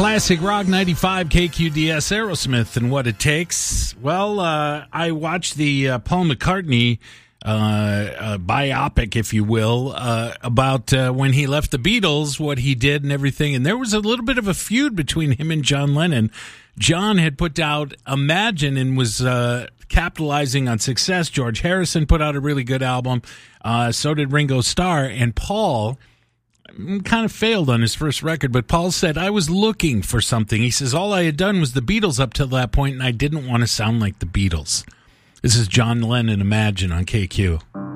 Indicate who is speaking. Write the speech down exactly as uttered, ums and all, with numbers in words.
Speaker 1: Classic Rock ninety-five K Q D S, Aerosmith and What It Takes. Well, uh, I watched the uh, Paul McCartney uh, uh, biopic, if you will, uh, about uh, when he left the Beatles, what he did and everything. And there was a little bit of a feud between him and John Lennon. John had put out Imagine and was uh, capitalizing on success. George Harrison put out a really good album. Uh, so did Ringo Starr. And Paul kind of failed on his first record, but Paul said, I was looking for something. He says, all I had done was the Beatles up till that point, and I didn't want to sound like the Beatles. This is John Lennon, Imagine, on K Q.